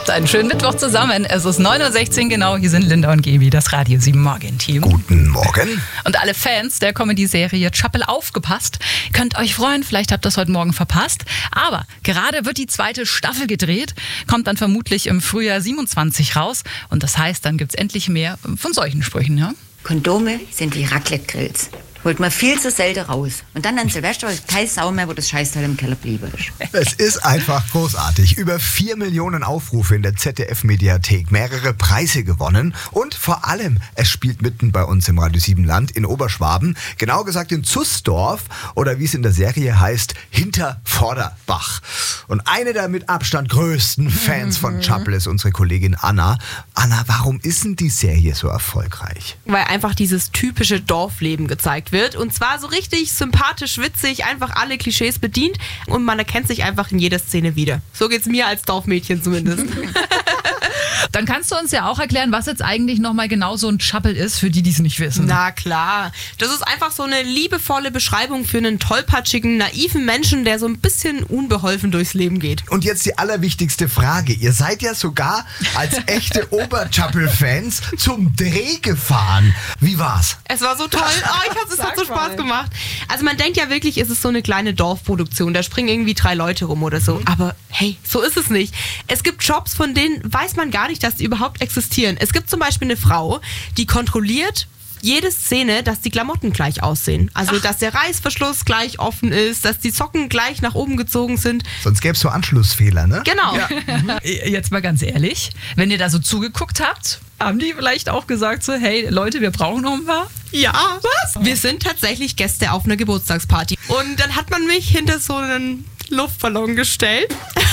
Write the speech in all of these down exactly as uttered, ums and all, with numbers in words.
Habt einen schönen Mittwoch zusammen. Es ist neun Uhr sechzehn genau. Hier sind Linda und Gaby, das Radio sieben Morgen-Team. Guten Morgen. Und alle Fans der Comedy-Serie Chappell aufgepasst. Könnt euch freuen, vielleicht habt ihr das heute Morgen verpasst. Aber gerade wird die zweite Staffel gedreht. Kommt dann vermutlich im Frühjahr siebenundzwanzig raus. Und das heißt, dann gibt's endlich mehr von solchen Sprüchen, ja? Kondome sind wie Raclette-Grills. Holt man viel zu selten raus. Und dann an Silvester ist kein Sau mehr, wo das Scheißteil im Keller bliebe ist. Es ist einfach großartig. Über vier Millionen Aufrufe in der Z D F-Mediathek, mehrere Preise gewonnen und vor allem, es spielt mitten bei uns im Radio sieben Land in Oberschwaben, genau gesagt in Zußdorf oder wie es in der Serie heißt, Hintervorderbach. Und eine der mit Abstand größten Fans von Chappell ist unsere Kollegin Anna. Anna, warum ist denn die Serie so erfolgreich? Weil einfach dieses typische Dorfleben gezeigt wird. Und zwar so richtig sympathisch, witzig, einfach alle Klischees bedient. Und man erkennt sich einfach in jeder Szene wieder. So geht's mir als Dorfmädchen zumindest. Dann kannst du uns ja auch erklären, was jetzt eigentlich nochmal genau so ein Chappell ist, für die, die es nicht wissen. Na klar. Das ist einfach so eine liebevolle Beschreibung für einen tollpatschigen, naiven Menschen, der so ein bisschen unbeholfen durchs Lebe geht. Und jetzt die allerwichtigste Frage. Ihr seid ja sogar als echte Ober-Chappell-Fans zum Dreh gefahren. Wie war's? Es war so toll. Oh, ich hab, es hat so Spaß gemacht. Also man denkt ja wirklich, es ist so eine kleine Dorfproduktion. Da springen irgendwie drei Leute rum oder so. Aber hey, so ist es nicht. Es gibt Jobs, von denen weiß man gar nicht, dass die überhaupt existieren. Es gibt zum Beispiel eine Frau, die kontrolliert jede Szene, dass die Klamotten gleich aussehen. Also, Ach. dass der Reißverschluss gleich offen ist, dass die Socken gleich nach oben gezogen sind. Sonst gäbe es so Anschlussfehler, ne? Genau. Ja. Jetzt mal ganz ehrlich, wenn ihr da so zugeguckt habt, haben die vielleicht auch gesagt so, hey Leute, wir brauchen noch ein paar? Ja. Was? Wir sind tatsächlich Gäste auf einer Geburtstagsparty. Und dann hat man mich hinter so einen Luftballon gestellt.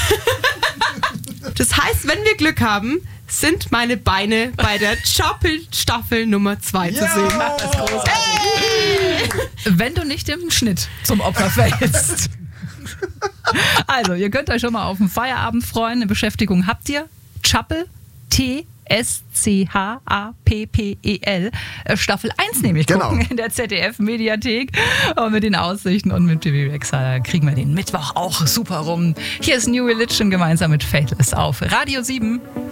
Das heißt, wenn wir Glück haben, sind meine Beine bei der Chappell-Staffel Nummer zwei zu sehen. Das ist großartig. Hey! Wenn du nicht im Schnitt zum Opfer fällst. Also, ihr könnt euch schon mal auf den Feierabend freuen. Eine Beschäftigung habt ihr. Chappell, T S C H A P P E L. Staffel eins nämlich genau. Gucken in der Z D F-Mediathek. Und mit den Aussichten und mit T V Wechsel kriegen wir den Mittwoch auch super rum. Hier ist New Religion gemeinsam mit Faithless auf Radio sieben.